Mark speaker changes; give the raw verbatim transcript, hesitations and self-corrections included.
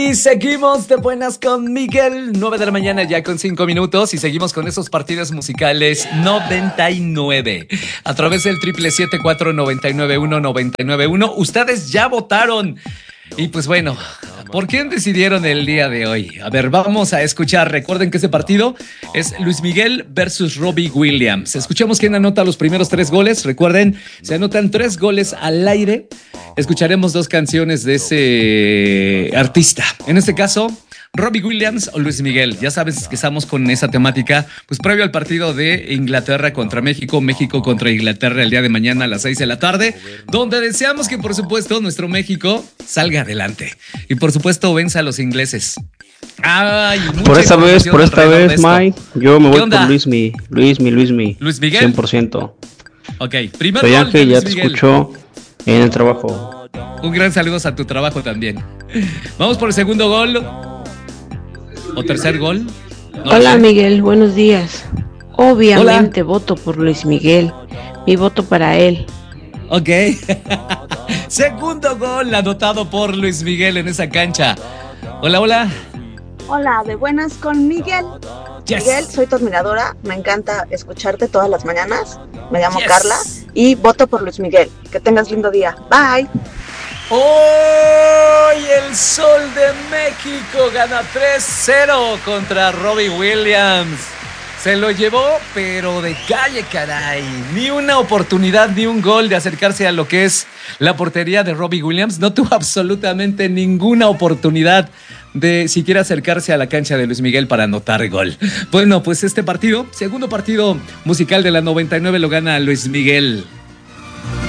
Speaker 1: Y seguimos de buenas con Miguel, nueve de la mañana ya con cinco minutos y seguimos con esos partidos musicales noventa y nueve a través del triple siete cuatro nueve nueve uno nueve nueve uno. Ustedes ya votaron y pues bueno, ¿por quién decidieron el día de hoy? A ver, vamos a escuchar. Recuerden que ese partido es Luis Miguel versus Robbie Williams. Escuchemos quién anota los primeros tres goles. Recuerden, se anotan tres goles al aire. Escucharemos dos canciones de ese artista. En este caso, Robbie Williams o Luis Miguel. Ya sabes que estamos con esa temática, pues previo al partido de Inglaterra contra México, México contra Inglaterra el día de mañana a las seis de la tarde, donde deseamos que por supuesto nuestro México salga adelante y por supuesto venza a los ingleses. Ay,
Speaker 2: por esta vez, por esta vez, Mike, yo me voy por Luis Mi, Luis Mi, Luis Mi.
Speaker 1: Luis Miguel.
Speaker 2: cien por ciento.
Speaker 1: Ok, primer
Speaker 2: Soy
Speaker 1: gol
Speaker 2: Ángel,
Speaker 1: de
Speaker 2: ya
Speaker 1: Luis
Speaker 2: te
Speaker 1: Miguel.
Speaker 2: escucho en el trabajo.
Speaker 1: Un gran saludo a tu trabajo también. Vamos por el segundo gol. ¿O tercer gol? No
Speaker 3: Hola Miguel, buenos días. Obviamente Hola. Voto por Luis Miguel. Mi voto para él.
Speaker 1: Ok. Segundo gol anotado por Luis Miguel en esa cancha. Hola, hola.
Speaker 4: Hola, de buenas con Miguel. Yes. Miguel, soy tu admiradora. Me encanta escucharte todas las mañanas. Me llamo yes. Carla y voto por Luis Miguel. Que tengas lindo día. Bye.
Speaker 1: Hoy el Sol de México gana tres cero contra Robbie Williams. Se lo llevó, pero de calle, caray. Ni una oportunidad, ni un gol de acercarse a lo que es la portería de Robbie Williams. No tuvo absolutamente ninguna oportunidad de siquiera acercarse a la cancha de Luis Miguel para anotar gol. Bueno, pues este partido, segundo partido musical de la noventa y nueve, lo gana Luis Miguel.